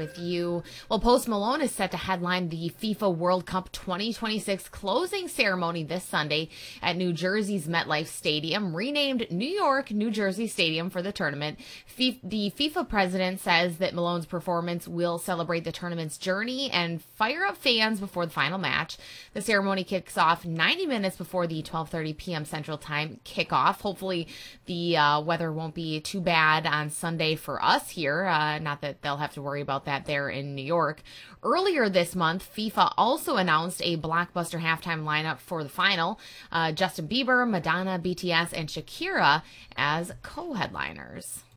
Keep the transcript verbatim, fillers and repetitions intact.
with you. Well, Post Malone is set to headline the FIFA World Cup twenty twenty-six closing ceremony this Sunday at New Jersey's MetLife Stadium, renamed New York, New Jersey Stadium for the tournament. F- the FIFA president says that Malone's performance will celebrate the tournament's journey and fire up fans before the final match. The ceremony kicks off ninety minutes before the twelve thirty p.m. Central Time kickoff. Hopefully the uh, weather won't be too bad on Sunday for us here. Uh, not that they'll have to worry about that there in New York. Earlier this month, FIFA also announced a blockbuster halftime lineup for the final. Uh, Justin Bieber, Madonna, B T S, and Shakira as co-headliners.